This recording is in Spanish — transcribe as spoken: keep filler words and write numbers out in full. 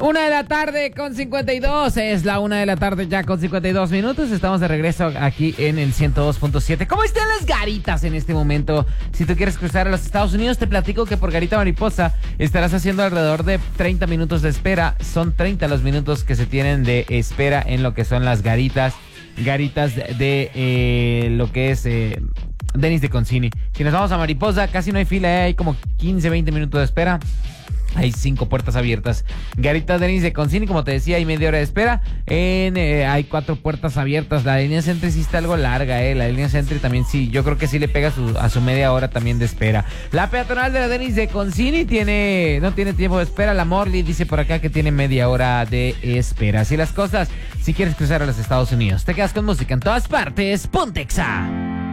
Una de la tarde con cincuenta y dos. Es la una de la tarde ya con cincuenta y dos minutos. Estamos de regreso aquí en el ciento dos punto siete. ¿Cómo están las garitas en este momento? Si tú quieres cruzar a los Estados Unidos, te platico que por Garita Mariposa estarás haciendo alrededor de treinta minutos de espera. Son treinta los minutos que se tienen de espera en lo que son las garitas. Garitas de, de eh, lo que es... Eh, Denis de Concini. Si nos vamos a Mariposa, casi no hay fila, ¿eh? Hay como quince, veinte minutos de espera. Hay cinco puertas abiertas. Garita Denis de Concini, como te decía, hay media hora de espera. En, eh, hay cuatro puertas abiertas. La línea Sentry sí está algo larga, eh. La línea Sentry también sí, yo creo que sí le pega su, a su media hora también de espera. La peatonal de la Denis de Concini tiene, no tiene tiempo de espera. La Morley dice por acá que tiene media hora de espera. Así las cosas, si quieres cruzar a los Estados Unidos. Te quedas con música en todas partes. Pontexa.